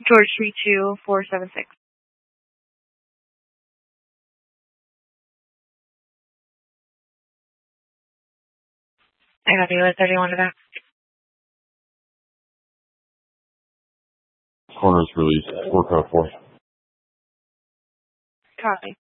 George 32476. I got you at 31 to back. Corners released. Work out for. Copy.